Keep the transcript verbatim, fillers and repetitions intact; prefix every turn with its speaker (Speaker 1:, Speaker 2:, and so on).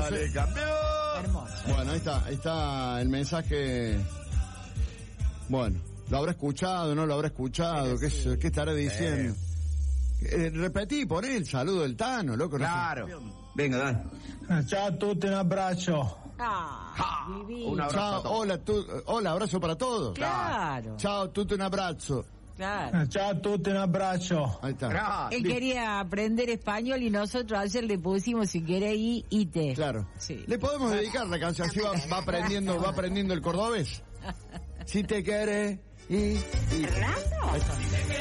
Speaker 1: Dale, campeón.
Speaker 2: Hermoso.
Speaker 3: Bueno, ahí está, ahí está el mensaje. Bueno, lo habrá escuchado, no lo habrá escuchado, ¿qué,
Speaker 1: sí.
Speaker 3: ¿qué estará diciendo? Eh, repetí, poné el saludo del Tano, loco.
Speaker 1: Claro.
Speaker 3: No sé.
Speaker 4: Venga, dale.
Speaker 5: Ciao a tutti, un abbraccio.
Speaker 2: Ah,
Speaker 1: Ja,
Speaker 2: divino.
Speaker 1: un abrazo.
Speaker 3: Chao,
Speaker 1: a todos.
Speaker 3: hola, tu, hola, abrazo para todos.
Speaker 2: Claro,
Speaker 3: Chao, tutti un abrazo.
Speaker 2: claro.
Speaker 5: Ciao a tutti, un abbraccio.
Speaker 3: Ahí está.
Speaker 1: Gracias.
Speaker 2: Él quería aprender español y nosotros ayer le pusimos, si querés, I, ite.
Speaker 3: Claro.
Speaker 2: Sí.
Speaker 3: Le podemos dedicar la canción, así va, va aprendiendo, va aprendiendo el cordobés. Si te quiere y, y...
Speaker 2: ¿Fernando?
Speaker 3: Ahí está.